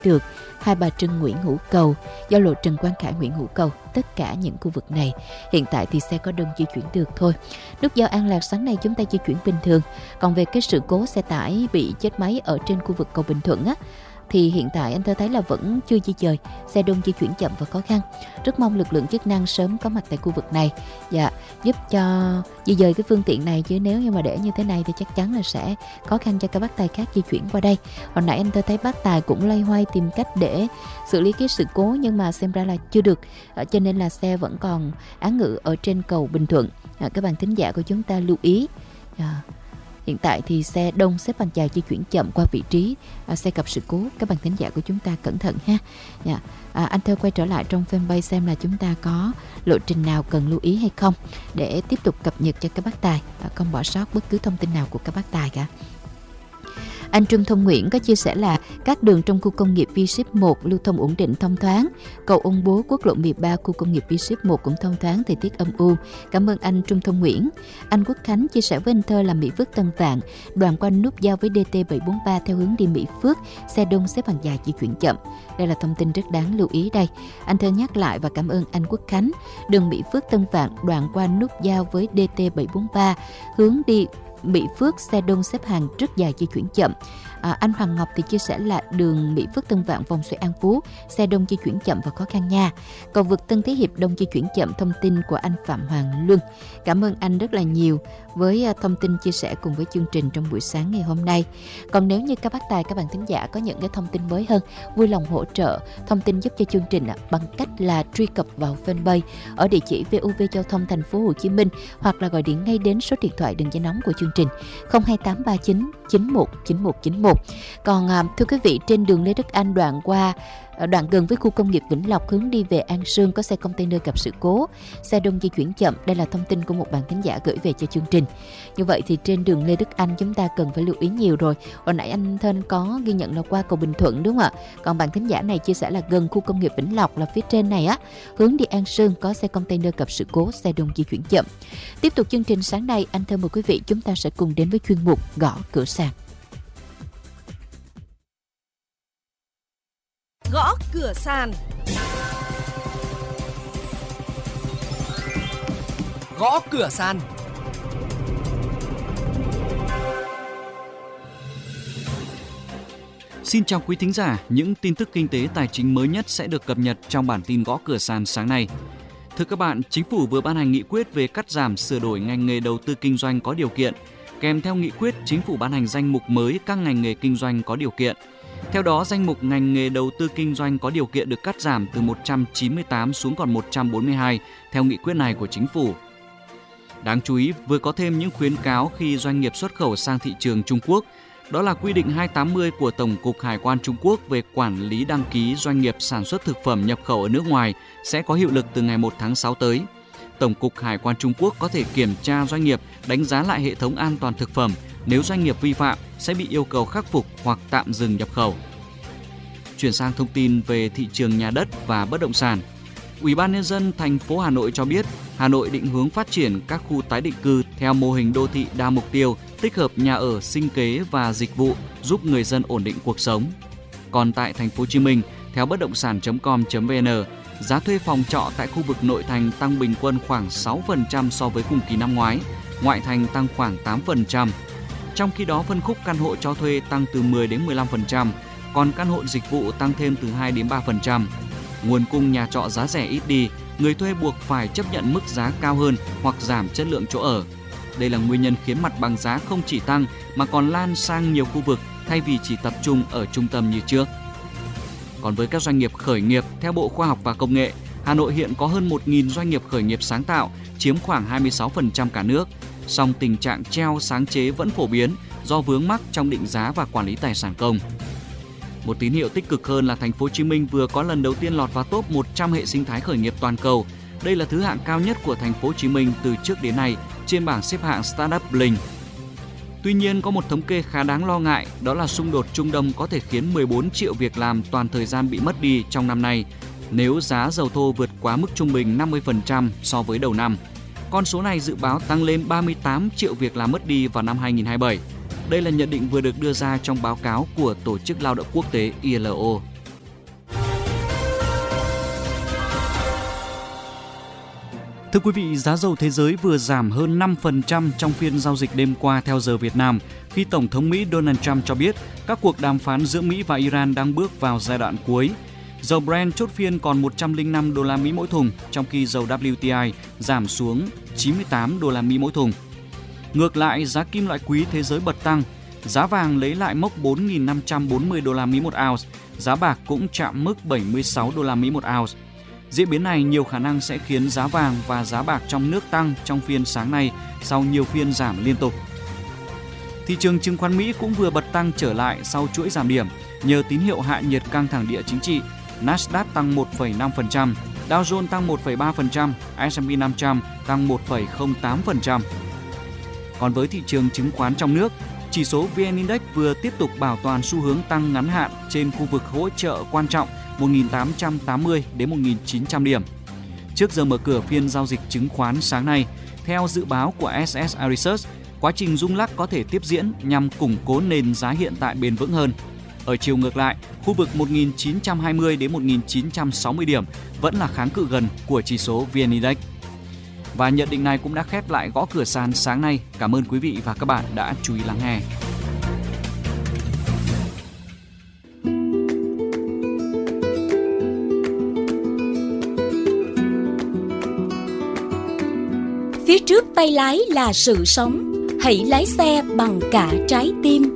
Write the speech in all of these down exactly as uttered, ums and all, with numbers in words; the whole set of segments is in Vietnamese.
Được, Hai Bà Trưng Nguyễn Hữu Cầu, giao lộ Trần Quang Khải Nguyễn Hữu Cầu, tất cả những khu vực này hiện tại thì xe có đông di chuyển được thôi. Nút giao An Lạc sáng nay chúng ta di chuyển bình thường. Còn về cái sự cố xe tải bị chết máy ở trên khu vực cầu Bình Thuận á, thì hiện tại anh Thơ thấy là vẫn chưa di dời, xe đông di chuyển chậm và khó khăn. Rất mong lực lượng chức năng sớm có mặt tại khu vực này, dạ, giúp cho di dời cái phương tiện này, chứ nếu như mà để như thế này thì chắc chắn là sẽ khó khăn cho các bác tài khác di chuyển qua đây. Hồi nãy anh Thơ thấy bác tài cũng loay hoay tìm cách để xử lý cái sự cố, nhưng mà xem ra là chưa được, cho nên là xe vẫn còn án ngữ ở trên cầu Bình Thuận. À, các bạn thính giả của chúng ta lưu ý. À, hiện tại thì xe đông xếp hàng dài di chuyển chậm qua vị trí à, xe gặp sự cố. Các bạn thính giả của chúng ta cẩn thận ha. Dạ. À, anh Thơ quay trở lại trong fanpage xem là chúng ta có lộ trình nào cần lưu ý hay không, để tiếp tục cập nhật cho các bác tài, à, không bỏ sót bất cứ thông tin nào của các bác tài cả. Anh Trung Thông Nguyễn có chia sẻ là các đường trong khu công nghiệp V ship một lưu thông ổn định thông thoáng. Cầu Ông Bố, quốc lộ mười ba, khu công nghiệp V ship một cũng thông thoáng, thời tiết âm u. Cảm ơn anh Trung Thông Nguyễn. Anh Quốc Khánh chia sẻ với anh Thơ là Mỹ Phước Tân Vạn, đoạn qua nút giao với D T bảy bốn ba theo hướng đi Mỹ Phước, xe đông xếp hàng dài di chuyển chậm. Đây là thông tin rất đáng lưu ý đây. Anh Thơ nhắc lại và cảm ơn anh Quốc Khánh. Đường Mỹ Phước Tân Vạn, đoạn qua nút giao với D T bảy bốn ba hướng đi Mỹ Phước, xe đông xếp hàng rất dài di chuyển chậm. À, anh Hoàng Ngọc thì chia sẻ là đường Mỹ Phước Tân Vạn vòng xoay An Phú, xe đông di chuyển chậm và khó khăn nha. Cầu vượt Tân Thế Hiệp đông di chuyển chậm. Thông tin của anh Phạm Hoàng Luân. Cảm ơn anh rất là nhiều với thông tin chia sẻ cùng với chương trình trong buổi sáng ngày hôm nay. Còn nếu như các bác tài, các bạn thính giả có những cái thông tin mới hơn, vui lòng hỗ trợ thông tin giúp cho chương trình bằng cách là truy cập vào fanpage ở địa chỉ vê o vê Giao thông Thành phố Hồ Chí Minh, hoặc là gọi điện ngay đến số điện thoại đường dây nóng của chương trình không hai tám ba chín chín một chín một chín một. Còn à, thưa quý vị, trên đường Lê Đức Anh đoạn qua đoạn gần với khu công nghiệp Vĩnh Lộc hướng đi về An Sương có xe container gặp sự cố, xe đông di chuyển chậm. Đây là thông tin của một bạn thính giả gửi về cho chương trình. Như vậy thì trên đường Lê Đức Anh chúng ta cần phải lưu ý nhiều rồi. Hồi nãy anh Thên có ghi nhận là qua cầu Bình Thuận đúng không ạ? Còn bạn thính giả này chia sẻ là gần khu công nghiệp Vĩnh Lộc là phía trên này á, hướng đi An Sương có xe container gặp sự cố, xe đông di chuyển chậm. Tiếp tục chương trình sáng nay, anh Thên mời quý vị chúng ta sẽ cùng đến với chuyên mục Gõ Cửa Sàn. Gõ cửa sàn. Gõ cửa sàn. Xin chào quý thính giả, những tin tức kinh tế tài chính mới nhất sẽ được cập nhật trong bản tin Gõ Cửa Sàn sáng nay. Thưa các bạn, Chính phủ vừa ban hành nghị quyết về cắt giảm sửa đổi ngành nghề đầu tư kinh doanh có điều kiện. Kèm theo nghị quyết, Chính phủ ban hành danh mục mới các ngành nghề kinh doanh có điều kiện. Theo đó, danh mục ngành nghề đầu tư kinh doanh có điều kiện được cắt giảm từ một trăm chín mươi tám xuống còn một trăm bốn mươi hai theo nghị quyết này của Chính phủ. Đáng chú ý, vừa có thêm những khuyến cáo khi doanh nghiệp xuất khẩu sang thị trường Trung Quốc. Đó là quy định hai trăm tám mươi của Tổng cục Hải quan Trung Quốc về quản lý đăng ký doanh nghiệp sản xuất thực phẩm nhập khẩu ở nước ngoài sẽ có hiệu lực từ ngày một tháng sáu tới. Tổng cục Hải quan Trung Quốc có thể kiểm tra doanh nghiệp, đánh giá lại hệ thống an toàn thực phẩm. Nếu doanh nghiệp vi phạm sẽ bị yêu cầu khắc phục hoặc tạm dừng nhập khẩu. Chuyển sang thông tin về thị trường nhà đất và bất động sản. Ủy ban nhân dân thành phố Hà Nội cho biết, Hà Nội định hướng phát triển các khu tái định cư theo mô hình đô thị đa mục tiêu, tích hợp nhà ở, sinh kế và dịch vụ giúp người dân ổn định cuộc sống. Còn tại thành phố Hồ Chí Minh, theo bất động sản chấm com chấm vn, giá thuê phòng trọ tại khu vực nội thành tăng bình quân khoảng sáu phần trăm so với cùng kỳ năm ngoái, ngoại thành tăng khoảng tám phần trăm. Trong khi đó, phân khúc căn hộ cho thuê tăng từ mười đến mười lăm phần trăm, còn căn hộ dịch vụ tăng thêm từ hai đến ba phần trăm. Nguồn cung nhà trọ giá rẻ ít đi, người thuê buộc phải chấp nhận mức giá cao hơn hoặc giảm chất lượng chỗ ở. Đây là nguyên nhân khiến mặt bằng giá không chỉ tăng mà còn lan sang nhiều khu vực thay vì chỉ tập trung ở trung tâm như trước. Còn với các doanh nghiệp khởi nghiệp, theo Bộ Khoa học và Công nghệ, Hà Nội hiện có hơn một nghìn doanh nghiệp khởi nghiệp sáng tạo, chiếm khoảng hai mươi sáu phần trăm cả nước. Song tình trạng treo sáng chế vẫn phổ biến do vướng mắc trong định giá và quản lý tài sản công. Một tín hiệu tích cực hơn là thành phố Hồ Chí Minh vừa có lần đầu tiên lọt vào top một trăm hệ sinh thái khởi nghiệp toàn cầu. Đây là thứ hạng cao nhất của thành phố Hồ Chí Minh từ trước đến nay trên bảng xếp hạng Startup Blink. Tuy nhiên, có một thống kê khá đáng lo ngại, đó là xung đột Trung Đông có thể khiến mười bốn triệu việc làm toàn thời gian bị mất đi trong năm nay nếu giá dầu thô vượt quá mức trung bình năm mươi phần trăm so với đầu năm. Con số này dự báo tăng lên ba mươi tám triệu việc làm mất đi vào năm hai nghìn không trăm hai mươi bảy. Đây là nhận định vừa được đưa ra trong báo cáo của Tổ chức Lao động Quốc tế I L O. Thưa quý vị, giá dầu thế giới vừa giảm hơn năm phần trăm trong phiên giao dịch đêm qua theo giờ Việt Nam, khi Tổng thống Mỹ Donald Trump cho biết các cuộc đàm phán giữa Mỹ và Iran đang bước vào giai đoạn cuối. Dầu Brent chốt phiên còn một trăm lẻ năm đô la Mỹ mỗi thùng, trong khi dầu W T I giảm xuống chín mươi tám đô la Mỹ mỗi thùng. Ngược lại, giá kim loại quý thế giới bật tăng, giá vàng lấy lại mốc bốn nghìn năm trăm bốn mươi đô la Mỹ một ounce, giá bạc cũng chạm mức bảy mươi sáu đô la Mỹ một ounce. Diễn biến này nhiều khả năng sẽ khiến giá vàng và giá bạc trong nước tăng trong phiên sáng nay sau nhiều phiên giảm liên tục. Thị trường chứng khoán Mỹ cũng vừa bật tăng trở lại sau chuỗi giảm điểm nhờ tín hiệu hạ nhiệt căng thẳng địa chính trị. Nasdaq tăng một phẩy năm phần trăm, Dow Jones tăng một phẩy ba phần trăm, S and P năm trăm tăng một phẩy không tám phần trăm. Còn với thị trường chứng khoán trong nước, chỉ số vê en Index vừa tiếp tục bảo toàn xu hướng tăng ngắn hạn trên khu vực hỗ trợ quan trọng một nghìn tám trăm tám mươi đến một nghìn chín trăm điểm. Trước giờ mở cửa phiên giao dịch chứng khoán sáng nay, theo dự báo của ét ét i Research, quá trình rung lắc có thể tiếp diễn nhằm củng cố nền giá hiện tại bền vững hơn. Ở chiều ngược lại, khu vực một nghìn chín trăm hai mươi đến một nghìn chín trăm sáu mươi điểm vẫn là kháng cự gần của chỉ số vê en Index. Và nhận định này cũng đã khép lại gõ cửa sàn sáng nay. Cảm ơn quý vị và các bạn đã chú ý lắng nghe. Phía trước tay lái là sự sống, hãy lái xe bằng cả trái tim.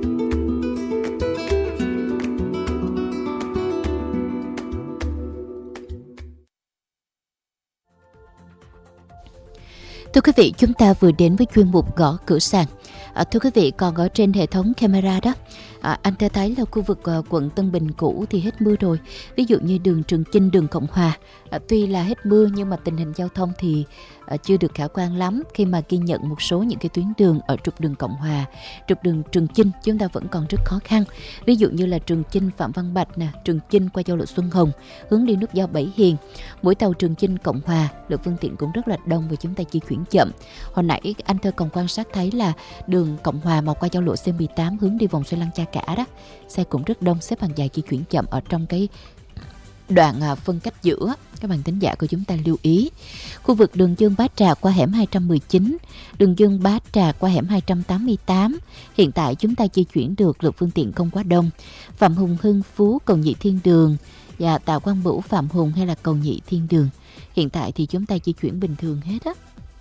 Thưa quý vị, chúng ta vừa đến với chuyên mục gõ cửa sàn. À, thưa quý vị, còn ở trên hệ thống camera đó, à, anh ta thấy là khu vực à, quận Tân Bình cũ thì hết mưa rồi. Ví dụ như đường Trường Chinh, đường Cộng Hòa, à, tuy là hết mưa nhưng mà tình hình giao thông thì à, chưa được khả quan lắm, khi mà ghi nhận một số những cái tuyến đường ở trục đường Cộng Hòa, trục đường Trường Chinh chúng ta vẫn còn rất khó khăn. Ví dụ như là Trường Chinh Phạm Văn Bạch nè, Trường Chinh qua giao lộ Xuân Hồng, hướng đi nút giao Bảy Hiền, mỗi tàu Trường Chinh Cộng Hòa lượng phương tiện cũng rất là đông và chúng ta di chuyển chậm. Hồi nãy anh Thơ còn quan sát thấy là đường Cộng Hòa mà qua giao lộ C mười tám hướng đi vòng xoay Lăng Cha Cả đó, xe cũng rất đông, xếp hàng dài di chuyển chậm ở trong cái đoạn phân cách giữa. Các bạn thính giả của chúng ta lưu ý. Khu vực đường Dương Bá Trà qua hẻm hai trăm mười chín, đường Dương Bá Trà qua hẻm hai trăm tám mươi tám, hiện tại chúng ta di chuyển được, lượng phương tiện không quá đông. Phạm Hùng Hưng Phú, Cầu Nhị Thiên Đường và Tạ Quang Bửu Phạm Hùng hay là Cầu Nhị Thiên Đường, hiện tại thì chúng ta di chuyển bình thường hết á,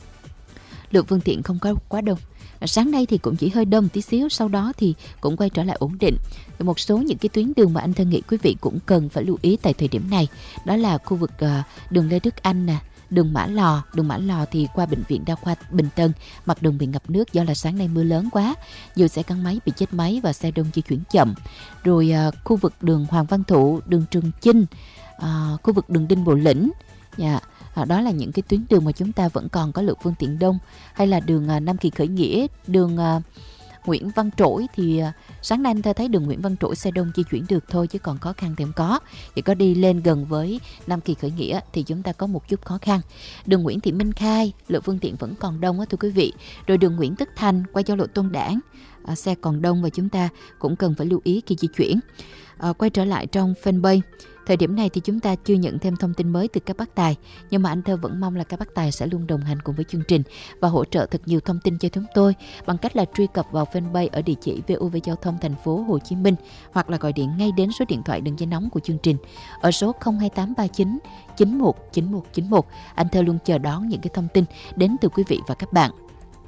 lượng phương tiện không có quá đông. Sáng nay thì cũng chỉ hơi đông tí xíu, sau đó thì cũng quay trở lại ổn định. Một số những cái tuyến đường mà anh Thân nghĩ quý vị cũng cần phải lưu ý tại thời điểm này, đó là khu vực uh, đường Lê Đức Anh nè, đường Mã Lò. Đường Mã Lò thì qua bệnh viện Đa khoa Bình Tân, mặt đường bị ngập nước do là sáng nay mưa lớn quá, nhiều xe gắn máy bị chết máy và xe đông di chuyển chậm. Rồi uh, khu vực đường Hoàng Văn Thụ, đường Trường Chinh, uh, khu vực đường Đinh Bộ Lĩnh, yeah. À, đó là những cái tuyến đường mà chúng ta vẫn còn có lượng phương tiện đông. Hay là đường à, Nam Kỳ Khởi Nghĩa, đường à, Nguyễn Văn Trỗi thì à, sáng nay anh ta thấy đường Nguyễn Văn Trỗi xe đông di chuyển được thôi, chứ còn khó khăn thì không có. Chỉ có đi lên gần với Nam Kỳ Khởi Nghĩa thì chúng ta có một chút khó khăn. Đường Nguyễn Thị Minh Khai, lượng phương tiện vẫn còn đông á thưa quý vị. Rồi đường Nguyễn Tất Thành qua giao lộ Tôn Đản, à, xe còn đông và chúng ta cũng cần phải lưu ý khi di chuyển. À, quay trở lại trong fanpage. Thời điểm này thì chúng ta chưa nhận thêm thông tin mới từ các bác tài, nhưng mà anh Thơ vẫn mong là các bác tài sẽ luôn đồng hành cùng với chương trình và hỗ trợ thật nhiều thông tin cho chúng tôi bằng cách là truy cập vào fanpage ở địa chỉ vê o vê Giao thông Thành phố Hồ Chí Minh, hoặc là gọi điện ngay đến số điện thoại đường dây nóng của chương trình ở số không hai tám ba chín chín một chín một chín một. Anh Thơ luôn chờ đón những cái thông tin đến từ quý vị và các bạn.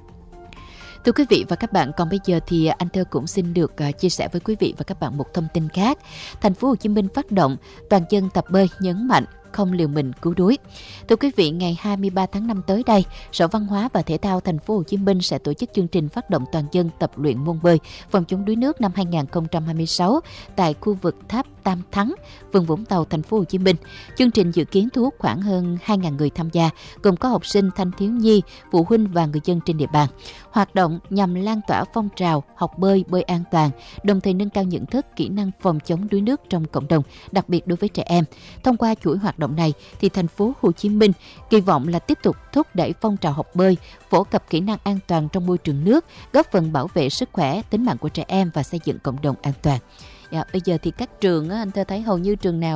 Thưa quý vị và các bạn, còn bây giờ thì anh Thơ cũng xin được uh, chia sẻ với quý vị và các bạn một thông tin khác. Thành phố Hồ Chí Minh phát động toàn dân tập bơi, nhấn mạnh không liều mình cứu đuối. Thưa quý vị, ngày hai mươi ba tháng năm tới đây, Sở Văn hóa và Thể thao Thành phố Hồ Chí Minh sẽ tổ chức chương trình phát động toàn dân tập luyện môn bơi phòng chống đuối nước năm hai không hai sáu tại khu vực Tháp Tam Thắng, phường Vũng Tàu, Thành phố Hồ Chí Minh. Chương trình dự kiến thu hút khoảng hơn hai nghìn người tham gia, gồm có học sinh, thanh thiếu nhi, phụ huynh và người dân trên địa bàn. Hoạt động nhằm lan tỏa phong trào học bơi, bơi an toàn, đồng thời nâng cao nhận thức, kỹ năng phòng chống đuối nước trong cộng đồng, đặc biệt đối với trẻ em. Thông qua chuỗi hoạt động này thì Thành phố Hồ Chí Minh kỳ vọng là tiếp tục thúc đẩy phong trào học bơi, phổ cập kỹ năng an toàn trong môi trường nước, góp phần bảo vệ sức khỏe, tính mạng của trẻ em và xây dựng cộng đồng an toàn. Dạ, bây giờ thì các trường á, anh Thơ thấy hầu như trường nào